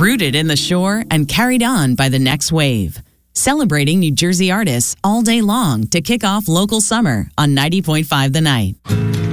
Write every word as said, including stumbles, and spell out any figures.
Rooted in the shore and carried on by the next wave. Celebrating New Jersey artists all day long to kick off local summer on ninety point five The Night.